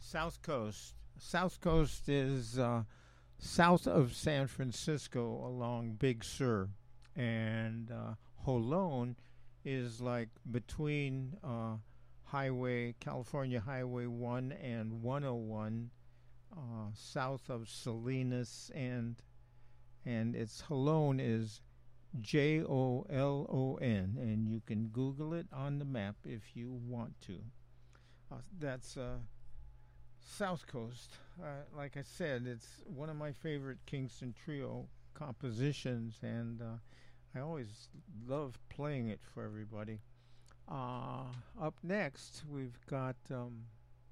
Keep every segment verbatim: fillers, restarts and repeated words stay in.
South Coast. South Coast is uh, south of San Francisco along Big Sur, and uh, Jolon is like between uh, Highway California Highway one and one oh one, uh, south of Salinas, and and its Jolon is J O L O N, and you can Google it on the map if you want to. Uh, that's uh, South Coast. Uh, like I said, it's one of my favorite Kingston Trio compositions, and uh, I always love playing it for everybody. Uh, up next, we've got um,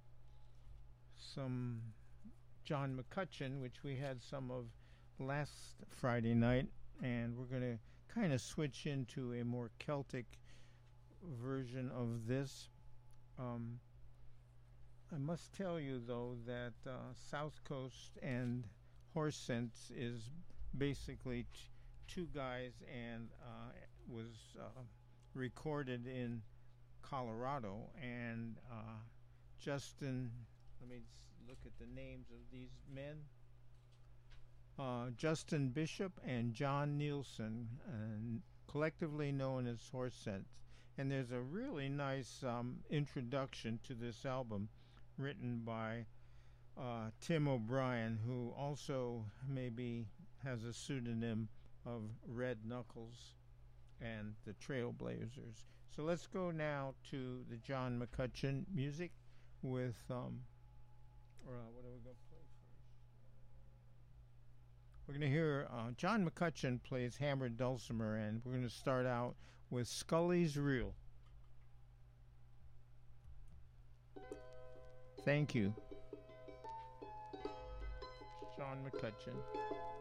some John McCutcheon, which we had some of last Friday night, and we're going to kind of switch into a more Celtic version of this. Um, I must tell you, though, that uh, South Coast and Horse Sense is basically t- two guys and uh, was uh, recorded in Colorado. And uh, Justin, let me s- look at the names of these men. Uh, Justin Bishop and John Nielsen, uh, collectively known as Horse Sense. And there's a really nice um, introduction to this album written by uh, Tim O'Brien, who also maybe has a pseudonym of Red Knuckles and the Trailblazers. So let's go now to the John McCutcheon music with, um, or, uh, what are we going to play first? We're going to hear uh, John McCutcheon plays hammered dulcimer, and we're going to start out with Scully's Reel. Thank you. John McCutcheon.